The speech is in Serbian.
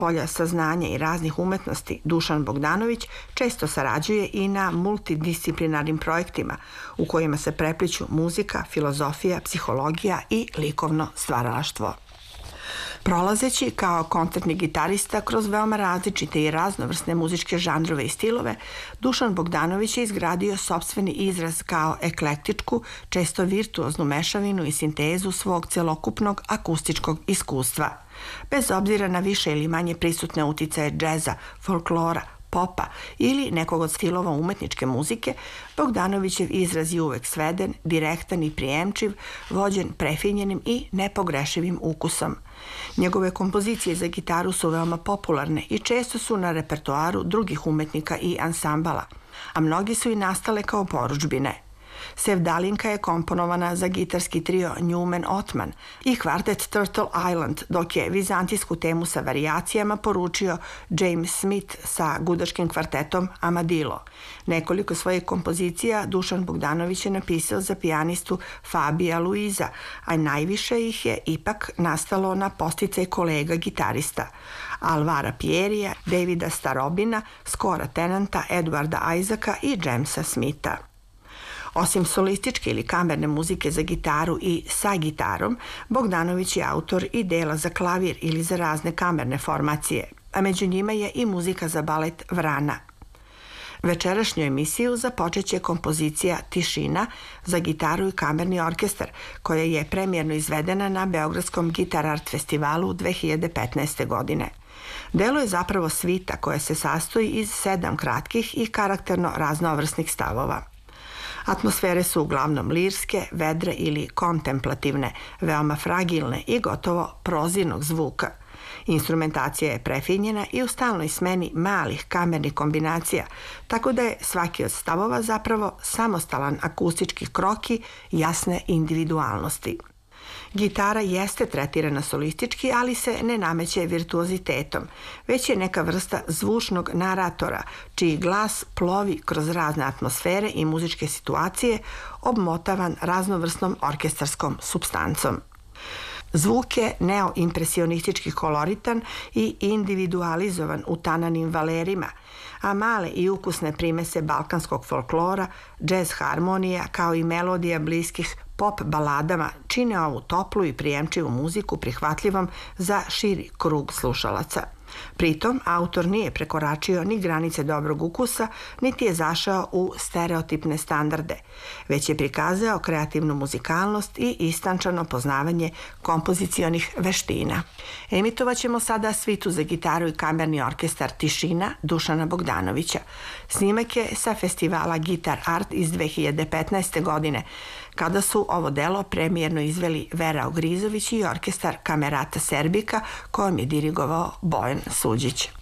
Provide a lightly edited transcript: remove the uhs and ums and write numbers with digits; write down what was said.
polja saznanja i raznih umetnosti Dušan Bogdanović često sarađuje i na multidisciplinarnim projektima u kojima se prepliću muzika, filozofija, psihologija i likovno stvaralaštvo. Prolazeći kao koncertni gitarista kroz veoma različite i raznovrsne muzičke žanrove i stilove, Dušan Bogdanović je izgradio sopstveni izraz kao eklektičku, često virtuoznu mešavinu i sintezu svog celokupnog akustičkog iskustva. Bez obzira na više ili manje prisutne uticaje džeza, folklora, popa ili nekog od stilova umetničke muzike, Bogdanovićev izraz je uvek sveden, direktan i prijemčiv, vođen prefinjenim i nepogrešivim ukusom. Njegove kompozicije za gitaru su veoma popularne i često su na repertoaru drugih umetnika i ansambala, a mnogi su i nastale kao porudžbine. Sevdalinka je komponovana za gitarski trio Newman Othman i kvartet Turtle Island, dok je vizantijsku temu sa varijacijama poručio James Smith sa gudaškim kvartetom Amadillo. Nekoliko svojih kompozicija Dušan Bogdanović je napisao za pijanistu Fabija Luiza, a najviše ih je ipak nastalo na podsticaj kolega gitarista Alvara Pierija, Davida Starobina, Scora Tennanta, Edwarda Isaaca i Jamesa Smitha. Osim solističke ili kamerne muzike za gitaru i sa gitarom, Bogdanović je autor i dela za klavir ili za razne kamerne formacije, a među njima je i muzika za balet Vrana. Večerašnju emisiju započeće kompozicija Tišina za gitaru i kamerni orkestar, koja je premijerno izvedena na Beogradskom Gitar Art festivalu 2015. godine. Delo je zapravo svita koja se sastoji iz 7 kratkih i karakterno raznovrsnih stavova. Atmosfere su uglavnom lirske, vedre ili kontemplativne, veoma fragilne i gotovo prozirnog zvuka. Instrumentacija je prefinjena i u stalnoj smeni malih kamernih kombinacija, tako da je svaki od stavova zapravo samostalan akustički kroki jasne individualnosti. Gitara jeste tretirana solistički, ali se ne nameće virtuozitetom, već je neka vrsta zvučnog naratora, čiji glas plovi kroz razne atmosfere i muzičke situacije, obmotavan raznovrsnom orkestarskom supstancom. Zvuk je neoimpresionistički koloritan i individualizovan u tananim valerima, a male i ukusne primese balkanskog folklora, džez harmonija kao i melodija bliskih pop baladama čine ovu toplu i prijemčivu muziku prihvatljivom za širi krug slušalaca. Pritom, autor nije prekoračio ni granice dobrog ukusa, niti je zašao u stereotipne standarde, već je prikazao kreativnu muzikalnost i istančano poznavanje kompozicionih veština. Emitovaćemo sada svitu za gitaru i kamerni orkestar Tišina Dušana Bogdanovića. Snimak je sa festivala Gitar Art iz 2015. godine, kada su ovo delo premijerno izveli Vera Ogrizović i orkestar Kamerata Serbika, kojom je dirigovao Bojan Suđić.